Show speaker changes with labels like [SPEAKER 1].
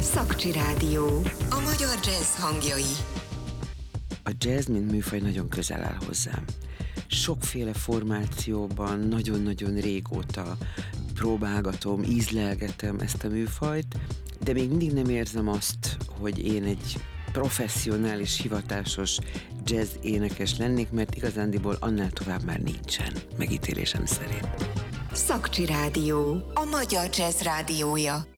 [SPEAKER 1] Szakcsi Rádió. A magyar jazz hangjai.
[SPEAKER 2] A jazz, mint műfaj, nagyon közel áll hozzám. Sokféle formációban nagyon-nagyon régóta próbálgatom, ízlelgetem ezt a műfajt, de még mindig nem érzem azt, hogy én egy professzionális, hivatásos jazz énekes lennék, mert igazándiból annál tovább már nincsen, megítélésem szerint.
[SPEAKER 1] Szakcsi Rádió. A magyar jazz rádiója.